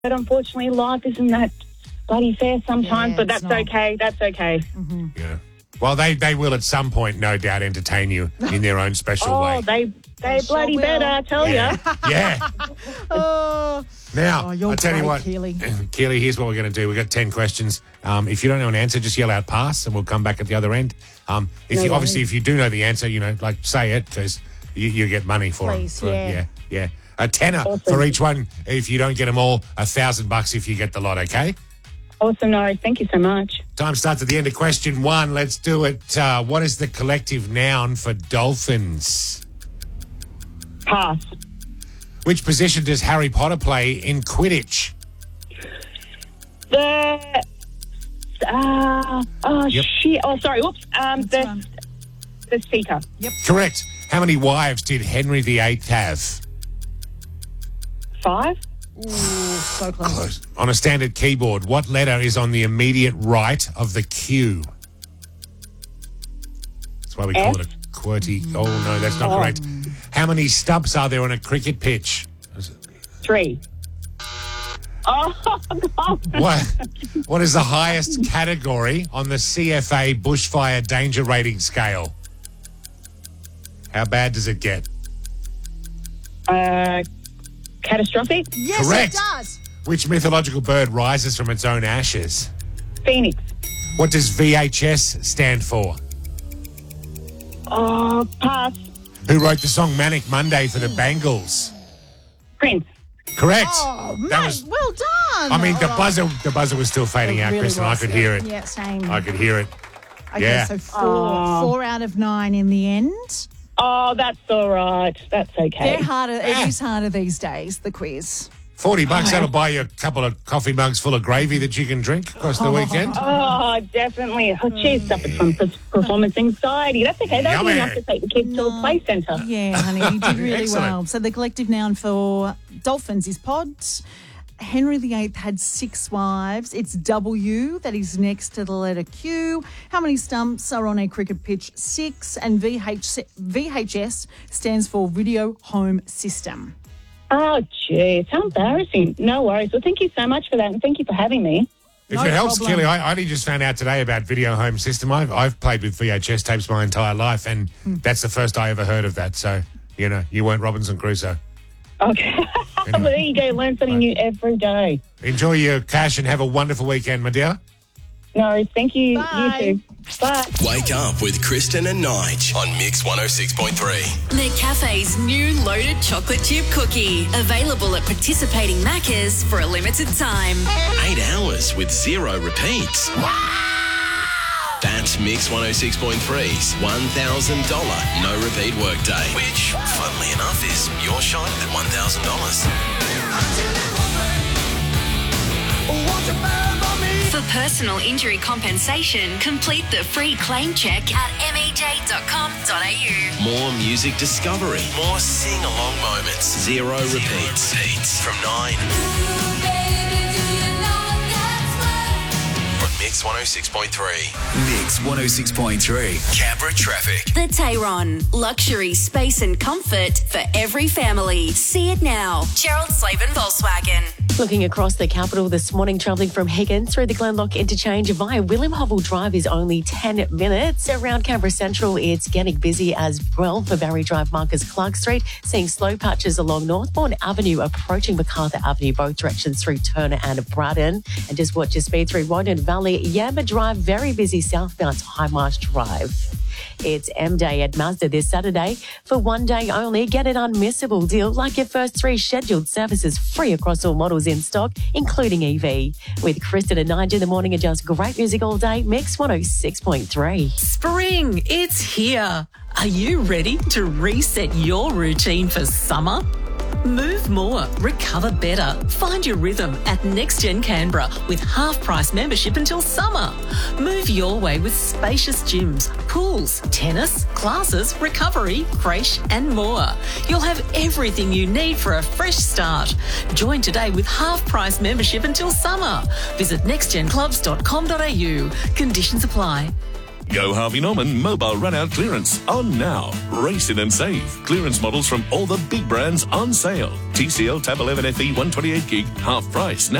But unfortunately, life isn't that bloody fair sometimes, Yeah, but that's it's not. okay. That's okay. Yeah. Well, they will at some point, no doubt, entertain you in their own special way. Oh, they bloody will. better, I tell Yeah. you. Yeah. Oh, Now, you're I'll tell you great, what. Keely. Keely, here's what we're going to do. We've got 10 questions. If you don't know an answer, just yell out pass and we'll come back at the other end. Obviously, if you do know the answer, say it because you get money for Please, them. yeah. A tenner for each one. If you don't get them all, $1,000 if you get the lot, okay? Awesome, no, thank you so much. Time starts at the end of question 1. Let's do it. What is the collective noun for dolphins? Pass. Which position does Harry Potter play in Quidditch? The Yep. shit. Oh, sorry. Whoops. fine. The seeker. Correct. How many wives did Henry VIII have? 5. Ooh, so close. Close. On a standard keyboard, what letter is on the immediate right of the Q? That's why we call it a QWERTY. Oh, no, that's not correct. How many stumps are there on a cricket pitch? 3. Oh, God. What is the highest category on the CFA bushfire danger rating scale? How bad does it get? Catastrophic. Yes, Correct. it does. Which mythological bird rises from its own ashes? Phoenix. What does VHS stand for? Oh, pass. Who wrote the song Manic Monday for the Bangles? Prince. Correct. Oh, That mate, was- well done. I mean, the buzzer was still fading It out, really Kristen. I was. could hear it. Yeah, same. I could hear it. Okay, yeah. so 4 out of 9 in the end. Oh, that's all right. That's okay. They're harder. It is harder these days, the quiz. $40, that'll buy you a couple of coffee mugs full of gravy that you can drink across the weekend. Oh, definitely. Oh, geez, suffered from performance anxiety. That's okay. That would be Yummy. enough to take the kids to a play centre. Yeah, honey, you did really Excellent. well. So the collective noun for dolphins is pods. Henry VIII had 6 wives. It's W that is next to the letter Q. How many stumps are on a cricket pitch? 6. And VHS stands for Video Home System. Oh, geez, how embarrassing. No worries. Well, thank you so much for that, and thank you for having me. If No it helps, problem. Kelly, I only just found out today about Video Home System. I've played with VHS tapes my entire life, and that's the first I ever heard of that. So, you weren't Robinson Crusoe. Okay. Well, there you go. Learn something new every day. Enjoy your cash and have a wonderful weekend, my dear. No worries. Thank you. Bye. You too. Bye. Wake up with Kristen and Nige on Mix 106.3. McCafe's new loaded chocolate chip cookie. Available at participating Maccas for a limited time. 8 hours with 0 repeats. That's Mix 106.3's $1,000 no repeat workday, which, funnily enough, is your shot at $1,000. For personal injury compensation, complete the free claim check at mej.com.au. More music discovery, more sing-along moments, 0 repeats. From 9 on Mix 106.3. Mix 106.3. Canberra traffic. The Tayron. Luxury, space and comfort for every family. See it now. Gerald Slavin Volkswagen. Looking across the capital this morning, travelling from Higgins through the Glenlock interchange via William Hovell Drive is only 10 minutes. Around Canberra Central, it's getting busy as well for Barry Drive, Marcus Clark Street. Seeing slow patches along Northbourne Avenue, approaching MacArthur Avenue, both directions through Turner and Braddon. And just watch your speed through Wandin Valley, Yamba Drive, very busy southbound to High Marsh Drive. It's M-Day at Mazda this Saturday. For one day only, get an unmissable deal like your first 3 scheduled services free across all models in stock, including EV. With Kristen and Nige in the morning and just great music all day, Mix 106.3. Spring, it's here. Are you ready to reset your routine for summer? Move more, recover better. Find your rhythm at NextGen Canberra with half-price membership until summer. Move your way with spacious gyms, pools, tennis, classes, recovery, creche and more. You'll have everything you need for a fresh start. Join today with half-price membership until summer. Visit nextgenclubs.com.au. Conditions apply. Go Harvey Norman mobile run-out clearance on now. Race in and save. Clearance models from all the big brands on sale. TCL Tab 11 FE 128 gig, half price now.